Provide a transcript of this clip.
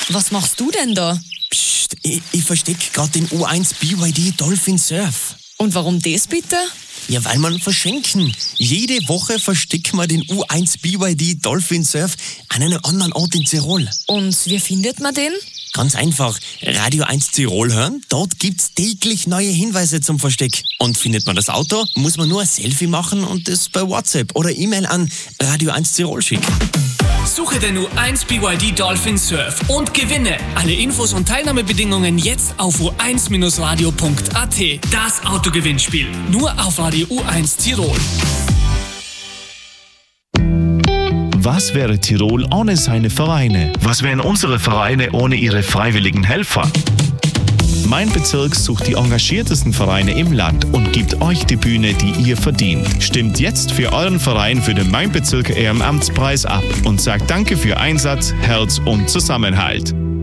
Was machst du denn da? Psst, ich verstecke gerade den U1 BYD Dolphin Surf. Und warum das bitte? Ja, weil man verschenken. Jede Woche verstecken wir den U1 BYD Dolphin Surf an einem anderen Ort in Tirol. Und wie findet man den? Ganz einfach, Radio 1 Tirol hören, dort gibt's täglich neue Hinweise zum Versteck. Und findet man das Auto, muss man nur ein Selfie machen und das bei WhatsApp oder E-Mail an Radio 1 Tirol schicken. Suche den U1 BYD Dolphin Surf und gewinne. Alle Infos und Teilnahmebedingungen jetzt auf u1-radio.at. Das Autogewinnspiel. Nur auf Radio U1 Tirol. Was wäre Tirol ohne seine Vereine? Was wären unsere Vereine ohne ihre freiwilligen Helfer? Mein Bezirk sucht die engagiertesten Vereine im Land und gibt euch die Bühne, die ihr verdient. Stimmt jetzt für euren Verein für den Mein Bezirk Ehrenamtspreis ab und sagt Danke für Einsatz, Herz und Zusammenhalt.